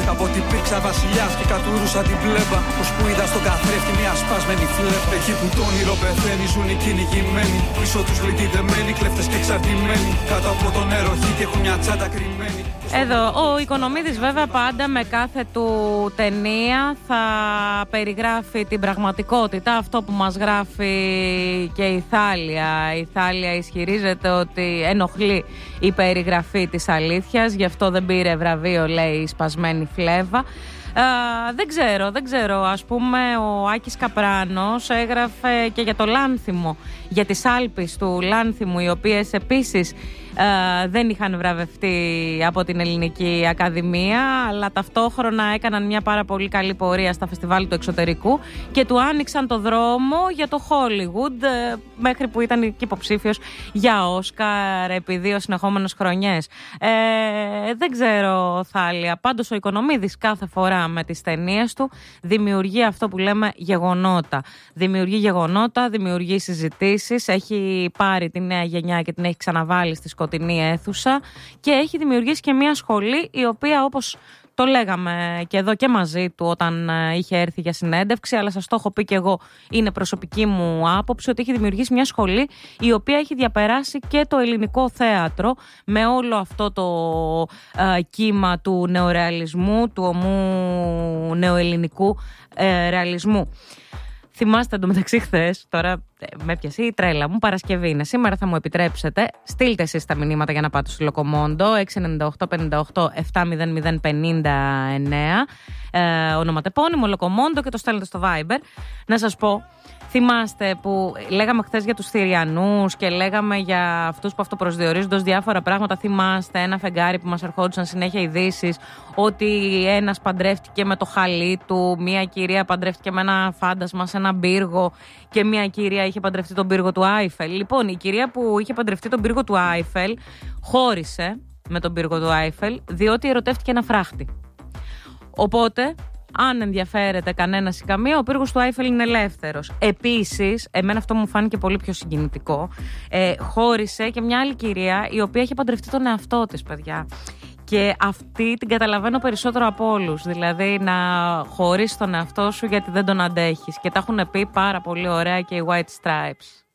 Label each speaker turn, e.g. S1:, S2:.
S1: Από ότι υπήρξα βασιλιάς και κατουρούσα την πλέμπα. Πως που είδα στον καθρέφτη μια σπασμένη φλέπα. Εκεί που το όνειρο πεθαίνει, ζουν οι κυνηγημένοι. Πίσω τους λυτιδεμένοι, κλέφτες και εξαρτημένοι. Κάτω από το νερό και έχουν μια τσάντα κρυμμένη.
S2: Εδώ ο Οικονομίδης βέβαια πάντα με κάθε του ταινία θα περιγράφει την πραγματικότητα, αυτό που μας γράφει και η Θάλια. Η Θάλια ισχυρίζεται ότι ενοχλεί η περιγραφή της αλήθειας, γι' αυτό δεν πήρε βραβείο, λέει, η σπασμένη φλέβα. Δεν ξέρω, ας πούμε ο Άκης Καπράνος έγραφε και για το Λάνθιμο, για τις Άλπεις του Λάνθιμου, οι οποίες επίσης δεν είχαν βραβευτεί από την Ελληνική Ακαδημία, αλλά ταυτόχρονα έκαναν μια πάρα πολύ καλή πορεία στα φεστιβάλ του εξωτερικού και του άνοιξαν το δρόμο για το Hollywood, μέχρι που ήταν και υποψήφιος για Όσκαρ επί 2 συνεχόμενες χρονιές. Δεν ξέρω, Θάλια, πάντως ο Οικονομίδης κάθε φορά με τις ταινίες του δημιουργεί αυτό που λέμε γεγονότα. Δημιουργεί συζητήσεις, έχει πάρει τη νέα γενιά και την έχει ξαναβάλει στη σκοτεινή αίθουσα και έχει δημιουργήσει και μια σχολή η οποία, όπως το λέγαμε και εδώ και μαζί του όταν είχε έρθει για συνέντευξη, αλλά σας το έχω πει και εγώ, είναι προσωπική μου άποψη, ότι έχει δημιουργήσει μια σχολή η οποία έχει διαπεράσει και το ελληνικό θέατρο με όλο αυτό το κύμα του νεορεαλισμού, του ομού νεοελληνικού ρεαλισμού. Θυμάστε εντωμεταξύ χθες, τώρα με πιάσει η τρέλα μου, Παρασκευή είναι. Σήμερα θα μου επιτρέψετε, στείλτε εσείς τα μηνύματα για να πάτε στο Λοκομόντο, 698-58-700-59, ονοματεπώνυμο Λοκομόντο, και το στέλνετε στο Viber. Να σας πω, θυμάστε που λέγαμε χθες για τους Θηριανούς και λέγαμε για αυτούς που αυτοπροσδιορίζονται ως διάφορα πράγματα? Θυμάστε ένα φεγγάρι που μας ερχόντουσαν συνέχεια ειδήσεις ότι ένας παντρεύτηκε με το χαλί του, μία κυρία παντρεύτηκε με ένα φάντασμα σε ένα πύργο και μία κυρία είχε παντρευτεί τον πύργο του Άιφελ. Λοιπόν, η κυρία που είχε παντρευτεί τον πύργο του Άιφελ χώρισε με τον πύργο του Άιφελ διότι ερωτεύτηκε ένα φράχτη. Οπότε, αν ενδιαφέρεται κανένας ή καμία, ο πύργος του Άιφελ είναι ελεύθερος. Επίσης, εμένα αυτό μου φάνηκε πολύ πιο συγκινητικό, χώρισε και μια άλλη κυρία η οποία είχε παντρευτεί τον εαυτό της, παιδιά. Και αυτή την καταλαβαίνω περισσότερο από όλους. Δηλαδή, να χωρίσεις τον εαυτό σου γιατί δεν τον αντέχεις. Και τα έχουν πει πάρα πολύ ωραία και οι White Stripes.